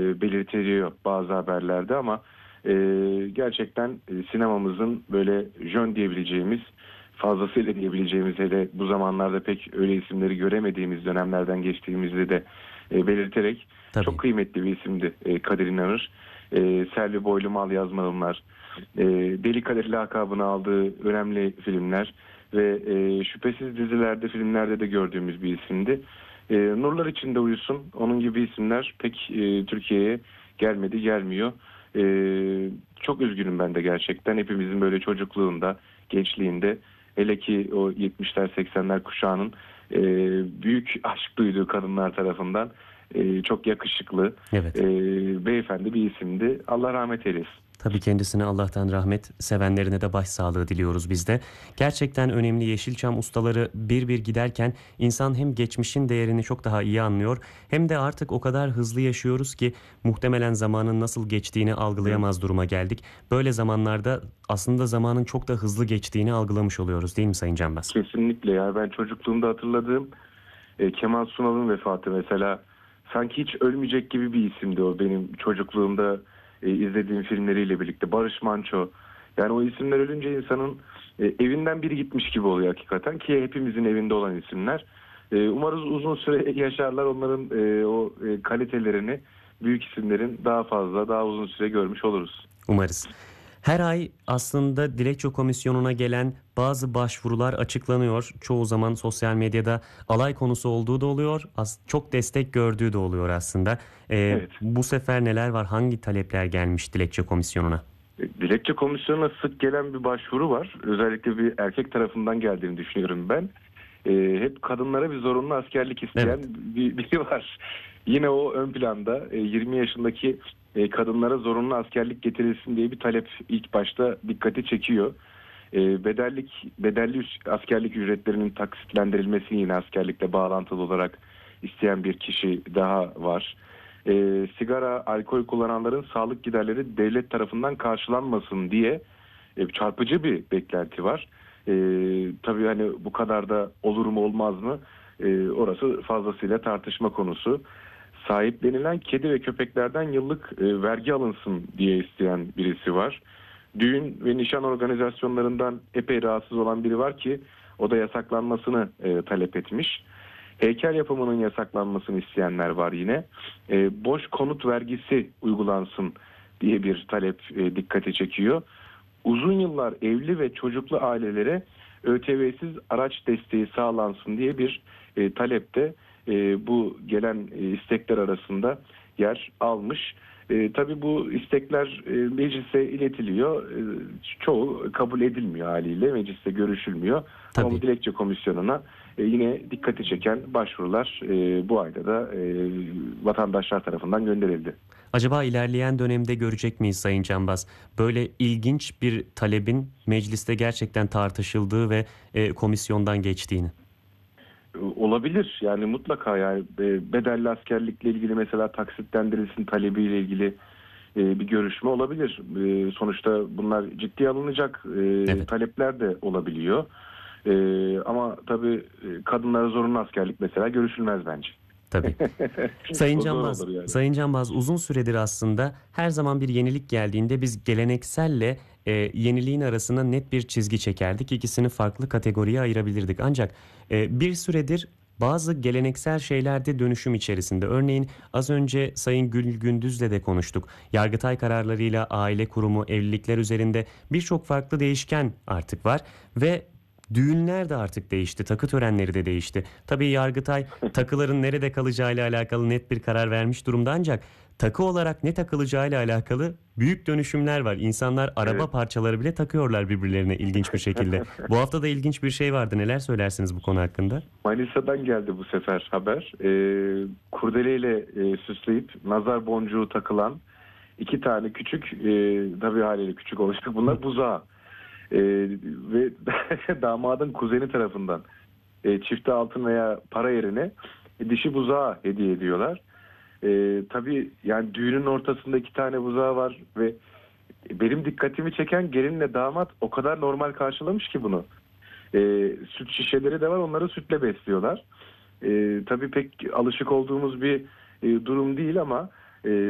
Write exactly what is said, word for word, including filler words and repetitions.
belirtiliyor bazı haberlerde ama e, gerçekten e, sinemamızın böyle jön diyebileceğimiz, fazlasıyla diyebileceğimiz, hele bu zamanlarda pek öyle isimleri göremediğimiz dönemlerden geçtiğimizi de e, belirterek çok Tabii. kıymetli bir isimdi e, Kadir İnanır. E, Selvi Boylum, Al Yazmalımlar, e, Deli Kadir lakabını aldığı önemli filmler ve e, şüphesiz dizilerde, filmlerde de gördüğümüz bir isimdi. E, nurlar içinde uyusun. Onun gibi isimler pek e, Türkiye'ye gelmedi, gelmiyor. E, çok üzgünüm ben de gerçekten. Hepimizin böyle çocukluğunda, gençliğinde, hele ki o yetmişler seksenler kuşağının e, büyük aşk duyduğu kadınlar tarafından e, çok yakışıklı, Evet. e, beyefendi bir isimdi. Allah rahmet eylesin. Tabii kendisine Allah'tan rahmet, sevenlerine de başsağlığı diliyoruz biz de. Gerçekten önemli Yeşilçam ustaları bir bir giderken insan hem geçmişin değerini çok daha iyi anlıyor hem de artık o kadar hızlı yaşıyoruz ki muhtemelen zamanın nasıl geçtiğini algılayamaz duruma geldik. Böyle zamanlarda aslında zamanın çok da hızlı geçtiğini algılamış oluyoruz, değil mi Sayın Canbaz? Kesinlikle ya, ben çocukluğumda hatırladığım e, Kemal Sunal'ın vefatı mesela, sanki hiç ölmeyecek gibi bir isimdi o benim çocukluğumda e, izlediğim filmleriyle birlikte. Barış Manço, yani o isimler ölünce insanın e, evinden biri gitmiş gibi oluyor hakikaten, ki hepimizin evinde olan isimler. E, umarız uzun süre yaşarlar, onların e, o e, kalitelerini büyük isimlerin daha fazla, daha uzun süre görmüş oluruz. Umarız. Her ay aslında Dilekçe Komisyonu'na gelen bazı başvurular açıklanıyor. Çoğu zaman sosyal medyada alay konusu olduğu da oluyor. As- çok destek gördüğü de oluyor aslında. Ee, Evet. bu sefer neler var? Hangi talepler gelmiş Dilekçe Komisyonu'na? Dilekçe Komisyonu'na sık gelen bir başvuru var. Özellikle bir erkek tarafından geldiğini düşünüyorum ben. Ee, hep kadınlara bir zorunlu askerlik isteyen Evet. bir, biri var. Yine o ön planda e, yirmi yaşındaki e, kadınlara zorunlu askerlik getirilsin diye bir talep ilk başta dikkati çekiyor. E, bedellik, bedelli üs- askerlik ücretlerinin taksitlendirilmesini yine askerlikle bağlantılı olarak isteyen bir kişi daha var. E, sigara, alkol kullananların sağlık giderleri devlet tarafından karşılanmasın diye e, çarpıcı bir beklenti var. E, tabii hani bu kadar da olur mu olmaz mı? E, orası fazlasıyla tartışma konusu. Sahiplenilen kedi ve köpeklerden yıllık e, vergi alınsın diye isteyen birisi var. Düğün ve nişan organizasyonlarından epey rahatsız olan biri var ki o da yasaklanmasını e, talep etmiş. Heykel yapımının yasaklanmasını isteyenler var yine. E, boş konut vergisi uygulansın diye bir talep e, dikkati çekiyor. Uzun yıllar evli ve çocuklu ailelere ÖTV'siz araç desteği sağlansın diye bir e, talep de e, bu gelen e, istekler arasında yer almış. E, tabii bu istekler e, meclise iletiliyor. E, çoğu kabul edilmiyor haliyle. Mecliste görüşülmüyor. Ama bu Tabii. dilekçe komisyonuna e, yine dikkati çeken başvurular e, bu ayda da e, vatandaşlar tarafından gönderildi. Acaba ilerleyen dönemde görecek miyiz Sayın Canbaz? Böyle ilginç bir talebin mecliste gerçekten tartışıldığı ve e, komisyondan geçtiğini. Olabilir yani, mutlaka yani e, bedelli askerlikle ilgili mesela taksitlendirilsin talebiyle ilgili e, bir görüşme olabilir. E, sonuçta bunlar ciddiye alınacak e, Evet. talepler de olabiliyor. E, ama tabii e, kadınlara zorunlu askerlik mesela görüşülmez bence. Tabii. Sayın O zor Canbaz, olur yani. Sayın Canbaz uzun süredir aslında her zaman bir yenilik geldiğinde biz gelenekselle e, yeniliğin arasına net bir çizgi çekerdik. İkisini farklı kategoriye ayırabilirdik. Ancak e, bir süredir bazı geleneksel şeylerde dönüşüm içerisinde. Örneğin az önce Sayın Gül Gündüz'le de konuştuk. Yargıtay kararlarıyla aile kurumu, evlilikler üzerinde birçok farklı değişken artık var ve düğünler de artık değişti, takı törenleri de değişti. Tabii Yargıtay takıların nerede kalacağıyla alakalı net bir karar vermiş durumda ancak takı olarak ne takılacağıyla alakalı büyük dönüşümler var. İnsanlar Evet. araba parçaları bile takıyorlar birbirlerine ilginç bir şekilde. Bu hafta da ilginç bir şey vardı. Neler söylersiniz bu konu hakkında? Manisa'dan geldi bu sefer haber. E, kurdeleyle e, süsleyip nazar boncuğu takılan iki tane küçük, e, tabii haliyle küçük olacak bunlar, buzağı. E, ve damadın kuzeni tarafından e, çifte altın veya para yerine e, dişi buzağı hediye ediyorlar. E, tabii yani düğünün ortasında iki tane buzağı var ve benim dikkatimi çeken, gelinle damat o kadar normal karşılamış ki bunu. E, süt şişeleri de var, onları sütle besliyorlar. E, tabii pek alışık olduğumuz bir e, durum değil ama e,